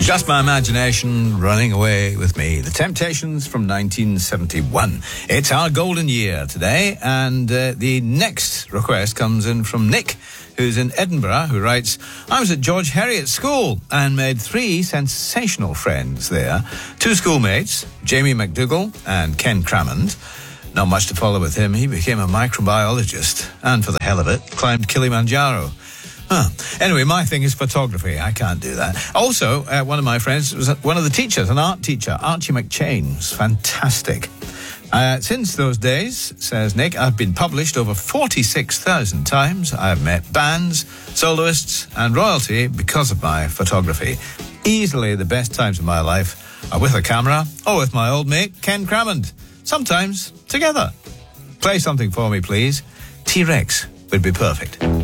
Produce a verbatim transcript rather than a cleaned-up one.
Just my imagination running away with me. The Temptations from nineteen seventy-one. It's our golden year today, and uh, the next request comes in from Nick, who's in Edinburgh, who writes, I was at George Heriot School and made three sensational friends there. Two schoolmates, Jamie McDougall and Ken Crammond. Not much to follow with him. He became a microbiologist and, for the hell of it, climbed Kilimanjaro. Huh. Anyway, my thing is photography. I can't do that. Also, uh, one of my friends was one of the teachers, an art teacher, Archie McChain. Was fantastic. Uh, since those days, says Nick, I've been published over forty-six thousand times. I've met bands, soloists, and royalty because of my photography. Easily the best times of my life are with a camera or with my old mate, Ken Crammond. Sometimes together. Play something for me, please. T-Rex would be perfect.